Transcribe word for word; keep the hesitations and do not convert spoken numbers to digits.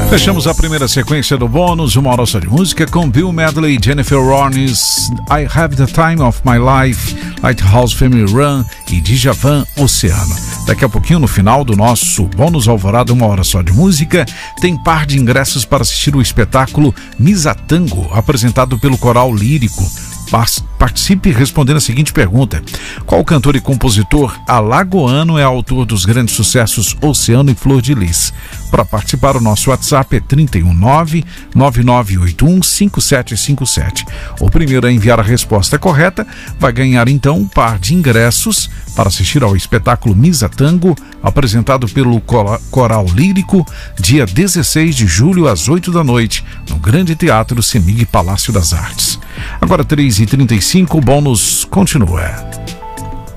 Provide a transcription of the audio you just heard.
Fechamos a primeira sequência do bônus, uma hora só de música, com Bill Medley, Jennifer Warnes, I Have the Time of My Life, Lighthouse Family Run e Djavan, Oceano. Daqui a pouquinho, no final do nosso bônus Alvorada, uma hora só de música, tem par de ingressos para assistir o espetáculo Misa Tango, apresentado pelo Coral Lírico. Participe respondendo a seguinte pergunta: qual cantor e compositor alagoano é autor dos grandes sucessos Oceano e Flor de Lis? Para participar, o nosso WhatsApp é trinta e um, nove nove nove oito um cinco sete cinco sete. O primeiro a enviar a resposta correta vai ganhar então um par de ingressos para assistir ao espetáculo Misa Tango, apresentado pelo Coral Lírico, dia dezesseis de julho às oito da noite, no Grande Teatro Semig Palácio das Artes. Agora três e trinta e cinco, o bônus continua.